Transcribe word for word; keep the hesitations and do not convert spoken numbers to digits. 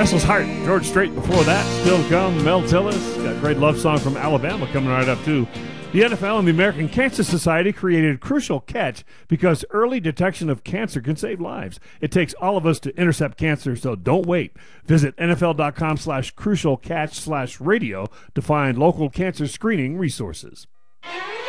Restless Heart, George Strait before that. Still to come, Mel Tillis. Got a great love song from Alabama coming right up, too. The N F L and the American Cancer Society created Crucial Catch because early detection of cancer can save lives. It takes all of us to intercept cancer, so don't wait. Visit nfl.com slash crucial catch slash radio to find local cancer screening resources.